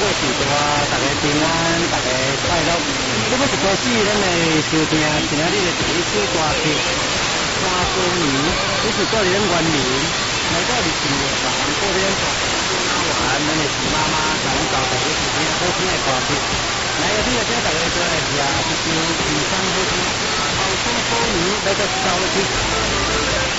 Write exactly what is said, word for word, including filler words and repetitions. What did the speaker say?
是祝大家平安，大家快乐。这要一开始，咱来收听今仔日的第一首歌曲《花姑娘》，这是过年元年，来到二十月八号过年，过完，咱的徐妈妈甲阮交代一首好听的歌曲。来，有请大家做来听一首非常好听《后生好女》，来个招去。